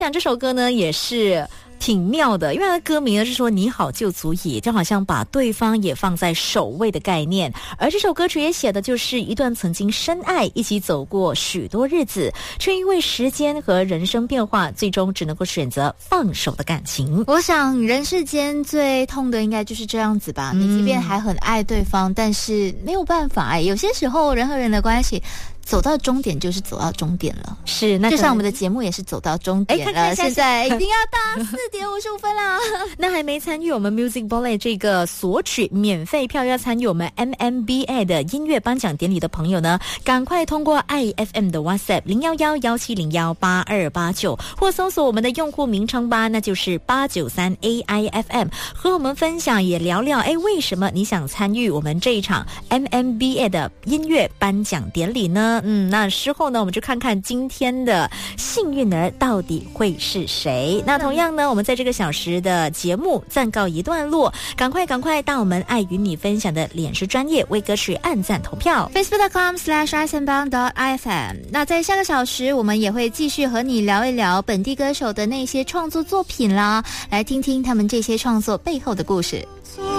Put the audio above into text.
这首歌呢也是挺妙的，因为它的歌名呢是说你好就足以，就好像把对方也放在首位的概念。而这首歌曲也写的就是一段曾经深爱，一起走过许多日子，却因为时间和人生变化，最终只能够选择放手的感情。 我想人世间最痛的应该就是这样子吧，你即便还很爱对方，但是没有办法，有些时候人和人的关系走到终点就是走到终点了。 是，那就像我们的节目也是走到终点了，现在一定要到4:55啦。 那还没参与我们 Music Bullet 这个索取免费票要参与我们 MMBA 的音乐颁奖典礼的朋友呢，赶快通过 IFM 的 WhatsApp 011-1701-8289或搜索我们的用户名称吧，那就是893AIFM， 和我们分享也聊聊为什么你想参与我们这一场 MMBA 的音乐颁奖典礼呢？那之后呢，我们就看看今天的幸运儿到底会是谁。那同样呢，我们在这个小时的节目暂告一段落，赶快到我们爱与你分享的脸书专页为歌曲按赞投票 facebook.com/isenbang.ifm。 那在下个小时我们也会继续和你聊一聊本地歌手的那些创作作品啦，来听听他们这些创作背后的故事。